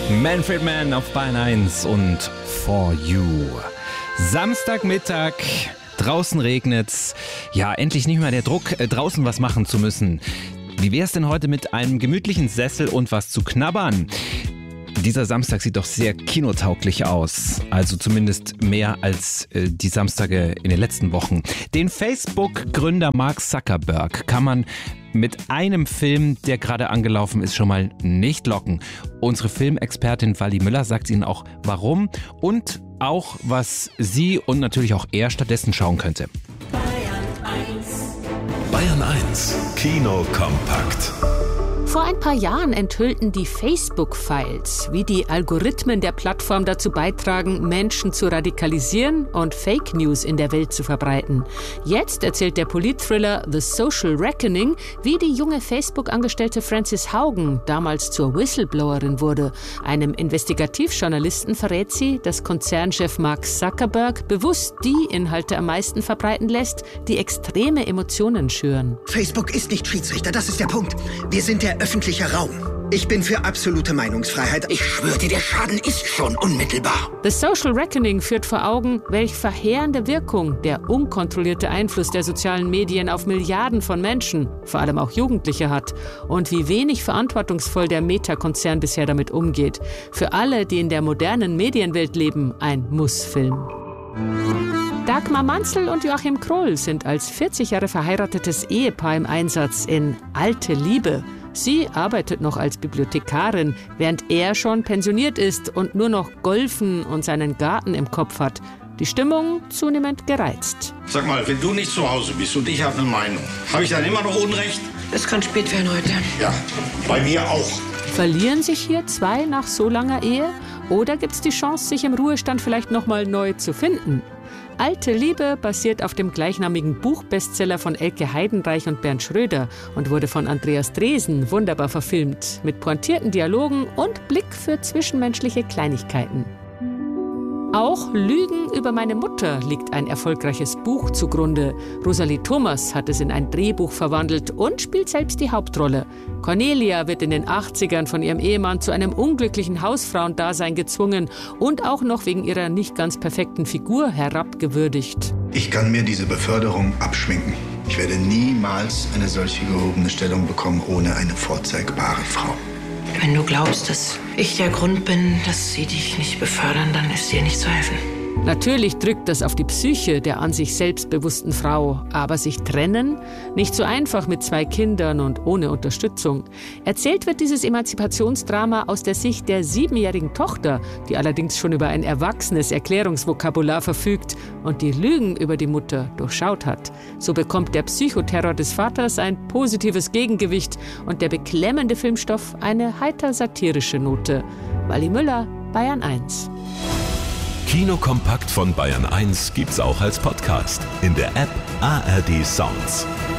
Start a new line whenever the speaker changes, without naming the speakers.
Manfred Mann auf Bayern 1 und For You. Samstagmittag, draußen regnet's. Ja, endlich nicht mehr der Druck, draußen was machen zu müssen. Wie wär's denn heute mit einem gemütlichen Sessel und was zu knabbern? Dieser Samstag sieht doch sehr kinotauglich aus. Also zumindest mehr als die Samstage in den letzten Wochen. Den Facebook-Gründer Mark Zuckerberg kann man mit einem Film, der gerade angelaufen ist, schon mal nicht locken. Unsere Filmexpertin Wally Müller sagt Ihnen auch warum und auch, was sie und natürlich auch er stattdessen schauen könnte.
Bayern 1 Kino kompakt.
Vor ein paar Jahren enthüllten die Facebook-Files, wie die Algorithmen der Plattform dazu beitragen, Menschen zu radikalisieren und Fake News in der Welt zu verbreiten. Jetzt erzählt der Politthriller The Social Reckoning, wie die junge Facebook-Angestellte Frances Haugen damals zur Whistleblowerin wurde. Einem Investigativjournalisten verrät sie, dass Konzernchef Mark Zuckerberg bewusst die Inhalte am meisten verbreiten lässt, die extreme Emotionen schüren.
Facebook ist nicht Schiedsrichter, das ist der Punkt. Wir sind der öffentliche Raum. Ich bin für absolute Meinungsfreiheit. Ich schwöre dir, der Schaden ist schon unmittelbar.
The Social Reckoning führt vor Augen, welch verheerende Wirkung der unkontrollierte Einfluss der sozialen Medien auf Milliarden von Menschen, vor allem auch Jugendliche, hat und wie wenig verantwortungsvoll der Meta-Konzern bisher damit umgeht. Für alle, die in der modernen Medienwelt leben, ein Muss-Film. Dagmar Manzel und Joachim Kroll sind als 40 Jahre verheiratetes Ehepaar im Einsatz in Alte Liebe. Sie arbeitet noch als Bibliothekarin, während er schon pensioniert ist und nur noch Golfen und seinen Garten im Kopf hat. Die Stimmung zunehmend gereizt.
Sag mal, wenn du nicht zu Hause bist und ich habe eine Meinung, habe ich dann immer noch Unrecht?
Es kann spät werden heute.
Ja, bei mir auch.
Verlieren sich hier zwei nach so langer Ehe? Oder gibt es die Chance, sich im Ruhestand vielleicht nochmal neu zu finden? Alte Liebe basiert auf dem gleichnamigen Buchbestseller von Elke Heidenreich und Bernd Schröder und wurde von Andreas Dresen wunderbar verfilmt, mit pointierten Dialogen und Blick für zwischenmenschliche Kleinigkeiten. Auch Lügen über meine Mutter liegt ein erfolgreiches Buch zugrunde. Rosalie Thomas hat es in ein Drehbuch verwandelt und spielt selbst die Hauptrolle. Cornelia wird in den 80ern von ihrem Ehemann zu einem unglücklichen Hausfrauendasein gezwungen und auch noch wegen ihrer nicht ganz perfekten Figur herabgewürdigt.
Ich kann mir diese Beförderung abschminken. Ich werde niemals eine solche gehobene Stellung bekommen ohne eine vorzeigbare Frau.
Wenn du glaubst, dass ich der Grund bin, dass sie dich nicht befördern, dann ist dir nicht zu helfen.
Natürlich drückt das auf die Psyche der an sich selbstbewussten Frau. Aber sich trennen? Nicht so einfach mit 2 Kindern und ohne Unterstützung. Erzählt wird dieses Emanzipationsdrama aus der Sicht der 7-jährigen Tochter, die allerdings schon über ein erwachsenes Erklärungsvokabular verfügt und die Lügen über die Mutter durchschaut hat. So bekommt der Psychoterror des Vaters ein positives Gegengewicht und der beklemmende Filmstoff eine heiter-satirische Note. Wally Müller, Bayern 1.
Kino kompakt von Bayern 1 gibt's auch als Podcast in der App ARD Sounds.